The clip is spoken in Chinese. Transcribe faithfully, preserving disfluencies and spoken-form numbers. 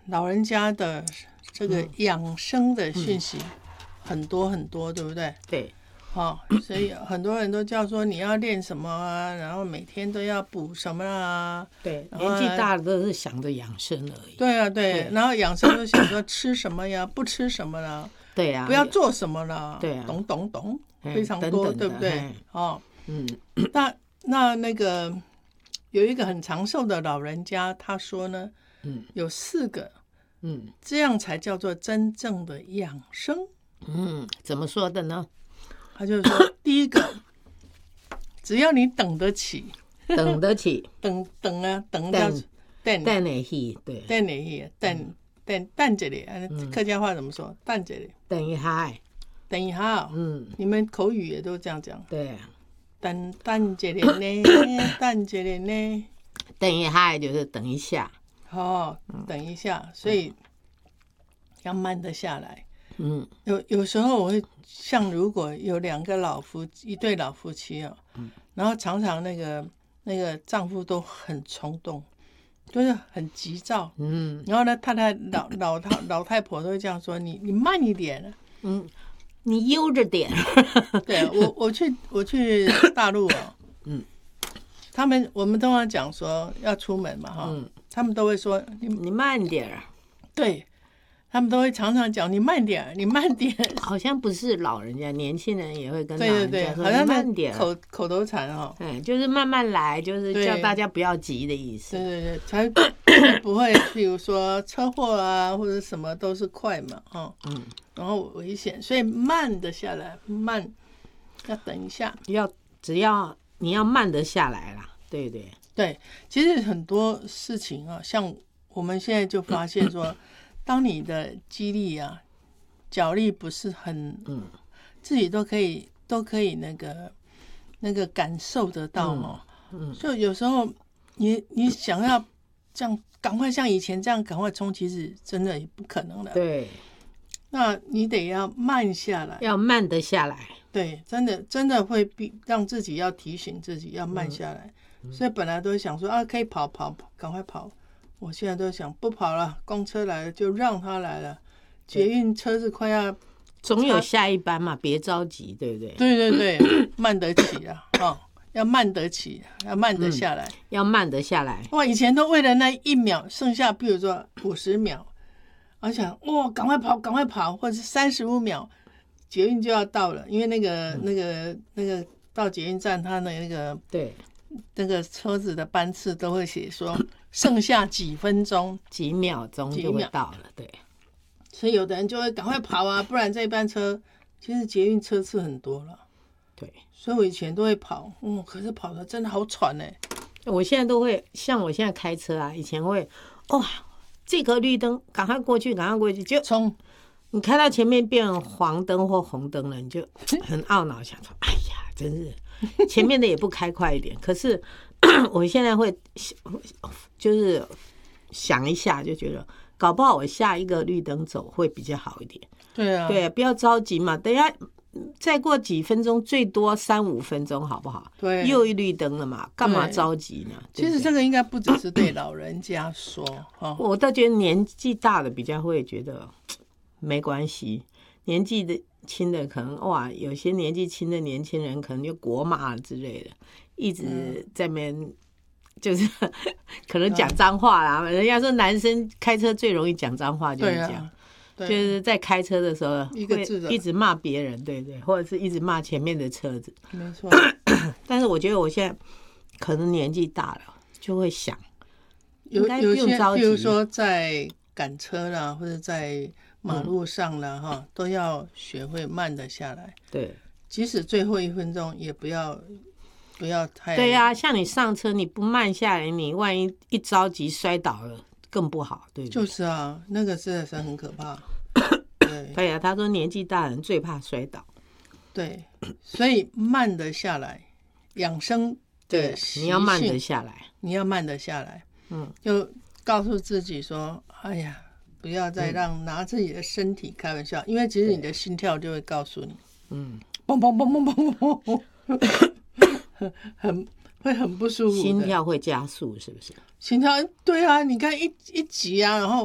老人家的这个养生的讯息很多很多，对不对？ 对， 哦，所以很多人都叫说你要练什么啊，然后每天都要补什么啊。 对， 然后年纪大了都是想着养生而已。 对啊，对， 对然后养生就想说吃什么呀，不吃什么了， 对啊， 不要做什么了， 对啊懂懂懂， 嘿非常多， 等等的对不对嘿？ 哦， 嗯， 那那那个有一个很长寿的老人家，他说呢， 嗯有四个， 嗯这样才叫做真正的养生。 嗯，怎么说的呢？ 他就说，第一个，只要你等得起， 等得起， 等等啊，等叫等等等得起，对， 等你等等等这里，客家话怎么说？等这里， 等一下， 等一下哦， 嗯， 你们口语也都这样讲， 对啊， 等等这里呢，等这里呢， 等一下就是等一下， 哦，等一下，所以要慢得下来。 嗯有有时候我会像，如果有两个老夫一对老夫妻哦，然后常常那个那个丈夫都很冲动，就是很急躁， 嗯然后呢，太太老老太老太婆都会这样说：“你你慢一点。 嗯，你悠着点，” 对我我去我去大陆哦， 嗯， 他们我们通常讲说要出门嘛哈， 嗯他们都会说你你慢点儿， 对。他们都会常常讲你慢点，你慢点。 好像不是老人家，年轻人也会跟老对对对， 人家说好像那慢点儿， 口口头禅哦。 哎，就是慢慢来，就是对叫大家不要急的意思。 对对对，才不会，譬如说车祸啊，或者什么都是快嘛，哦， 嗯， 然后危险，所以慢的下来，慢，要等一下。 要只要你要慢得下来啦，对不对？ 对，其实很多事情啊，像我们现在就发现说，当你的肌力啊、脚力不是很， 嗯， 自己都可以都可以那个那个感受得到哦。 嗯， 就有时候你你想要这样赶快像以前这样赶快冲，其实真的也不可能的。 对， 那你得要慢下来。 要慢得下来。 对，真的真的会逼让自己要提醒自己要慢下来。 嗯、 所以本来都会想说啊，可以跑跑跑，赶快跑。我现在都想不跑了，公车来了就让他来了，捷运车子快要， 总有下一班嘛，别着急，对不对？ 对对对，慢得起啊，哦，要慢得起，要慢得下来， 嗯、要慢得下来。 哇，以前都为了那一秒，剩下比如说五十秒，我想哇，赶快跑，赶快跑，或者是三十五秒，捷运就要到了，因为那个、嗯、那个那个到捷运站，他的那个对。 那个车子的班次都会写说剩下几分钟、 几秒钟就会到了，对。 所以有的人就会赶快跑啊，不然这班车其实捷运车次很多了， 对。 所以我以前都会跑，嗯，可是跑的真的好喘哎、 欸。我现在都会，像我现在开车啊，以前会哇、哦，这个绿灯赶快过去，赶快过去就冲。 你开到前面变黄灯或红灯了，你就很懊恼，想说：“哎呀，真是前面的也不开快一点。”可是我现在会就是想一下，就觉得搞不好我下一个绿灯走会比较好一点。 对啊， 对，不要着急嘛，等一下再过几分钟，最多三五分钟，好不好？ 对， 又一绿灯了嘛，干嘛着急呢？ 其实这个应该不只是对老人家说，哦、 我倒觉得年纪大的比较会觉得。没关系，年纪的轻的可能哇，有些年纪轻的年轻人可能就国骂之类的，一直在那边就是、嗯、可能讲脏话啦。嗯、人家说男生开车最容易讲脏话，就是讲、啊，就是在开车的时候一个字的一直骂别人，对对，或者是一直骂前面的车子。 没错。 但是我觉得我现在可能年纪大了，就会想， 有有些，比如说在赶车啦，或者在马路上了哈、嗯，都要学会慢得下来。 对， 即使最后一分钟也不要不要太。 对呀、啊，像你上车你不慢下来，你万一一着急摔倒了更不好，对不对？ 就是啊，那个真的是很可怕。对， 对呀、啊，他说年纪大人最怕摔倒。 对，所以慢得下来，养生的习性你要慢得下来， 你要慢得下来。 嗯， 就告诉自己说，哎呀。不要再让拿自己的身体开玩笑，嗯、因为其实你的心跳就会告诉你，嗯，嘣嘣嘣嘣嘣嘣，很会很不舒服， 心跳会加速，是不是？ 心跳对啊，你看一一急啊，然后